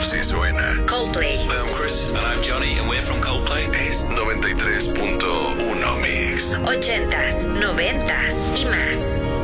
sí suena. Coldplay. Hi, I'm Chris. And I'm Johnny, and we're from Coldplay. Es 93.1 Mix. 80s, 90s y más.